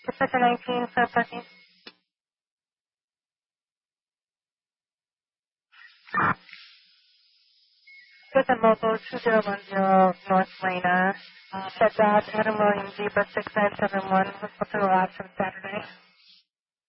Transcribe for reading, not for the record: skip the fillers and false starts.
Sector 19 for parking. With a mobile 2010 North Lena. Said that Adam Williams, Zebra 6971 was booked to the last of Saturday.